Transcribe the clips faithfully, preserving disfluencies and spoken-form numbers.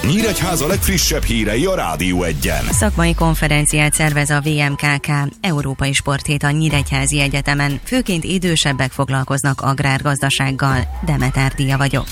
Nyíregyháza legfrissebb hírei a Rádió Egyen. Szakmai konferenciát szervez a vé em ká ká Európai Sporthét a Nyíregyházi Egyetemen. Főként idősebbek foglalkoznak agrárgazdasággal. Demeter Díja vagyok.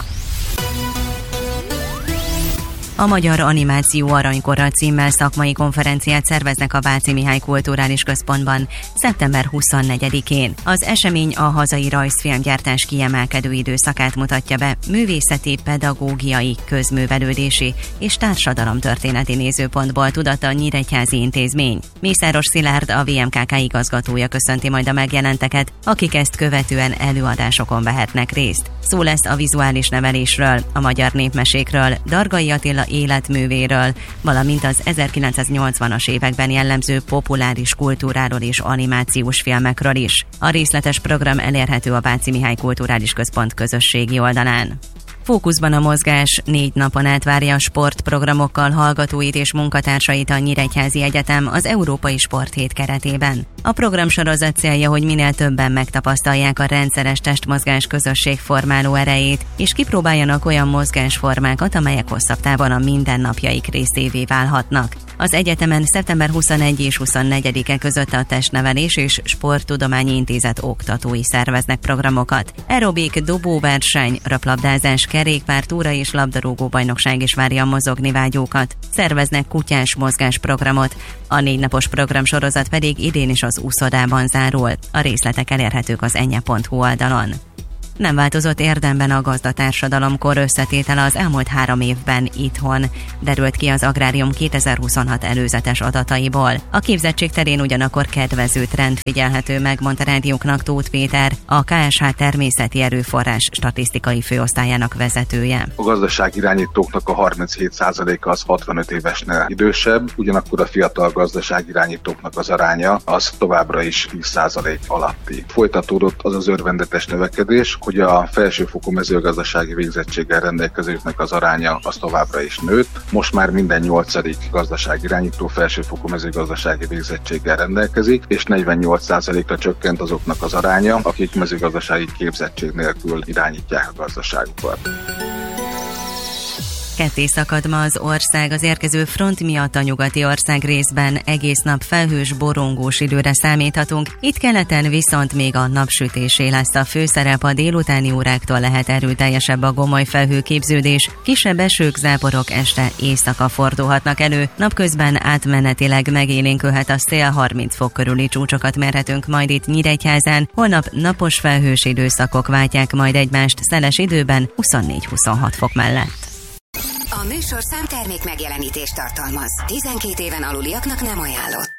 A Magyar Animáció Aranykora címmel szakmai konferenciát szerveznek a Váci Mihály Kulturális Központban szeptember huszonnegyedikén. Az esemény a hazai rajzfilmgyártás kiemelkedő időszakát mutatja be, művészeti, pedagógiai, közművelődési és társadalomtörténeti nézőpontból tudatta a Nyíregyházi Intézmény. Mészáros Szilárd, a vé em ká ká igazgatója köszönti majd a megjelenteket, akik ezt követően előadásokon vehetnek részt. Szó lesz a vizuális nevelésről, a magyar népmesékről, Dargai Attila életművéről, valamint az ezerkilencszáznyolcvanas években jellemző populáris kultúráról és animációs filmekről is. A részletes program elérhető a Váci Mihály Kulturális Központ közösségi oldalán. Fókuszban a mozgás, négy napon át várja a sportprogramokkal hallgatóit és munkatársait a Nyíregyházi Egyetem az Európai Sporthét keretében. A programsorozat célja, hogy minél többen megtapasztalják a rendszeres testmozgás közösségformáló erejét, és kipróbáljanak olyan mozgásformákat, amelyek hosszabb távon a mindennapjaik részévé válhatnak. Az egyetemen szeptember huszonegyedike és huszonnegyedike között a Testnevelés és Sporttudományi Intézet oktatói szerveznek programokat. Aerobik, dobóverseny, röplabdázás, kerékpártúra és labdarúgó bajnokság is várja a mozogni vágyókat. Szerveznek kutyás mozgásprogramot. A négy napos programsorozat pedig idén is az úszodában zárul. A részletek elérhetők az ennye pont hu oldalon. Nem változott érdemben a gazdatársadalom kor összetétele az elmúlt három évben itthon, derült ki az Agrárium kétezer-huszonhat előzetes adataiból. A képzettség terén ugyanakkor kedvező trend figyelhető meg, mondta rádiónknak Tóth Péter, a ká es há természeti erőforrás statisztikai főosztályának vezetője. A gazdaságirányítóknak a harminchét százaléka az hatvanöt évesnél idősebb, ugyanakkor a fiatal gazdaságirányítóknak az aránya az továbbra is tíz százalék alatti. Folytatódott az az örvendetes növekedés, hogy a felsőfokú mezőgazdasági végzettséggel rendelkezőknek az aránya az továbbra is nőtt. Most már minden nyolcadik gazdaságirányító felsőfokú mezőgazdasági végzettséggel rendelkezik, és negyvennyolc százalékra csökkent azoknak az aránya, akik mezőgazdasági képzettség nélkül irányítják a gazdaságukat. Ketté szakad ma az ország az érkező front miatt. A nyugati ország részben egész nap felhős, borongós időre számíthatunk, itt keleten viszont még a napsütésé lesz a főszerep, a délutáni óráktól lehet erőteljesebb a gomoly felhőképződés, kisebb esők, záporok este éjszaka fordulhatnak elő, napközben átmenetileg megélénkülhet a szél, harminc fok körüli csúcsokat mérhetünk majd itt Nyíregyházán, holnap napos felhős időszakok váltják majd egymást szeles időben huszonnégy-huszonhat fok mellett. A műsorszám termék megjelenítést tartalmaz. tizenkét éven aluliaknak nem ajánlott.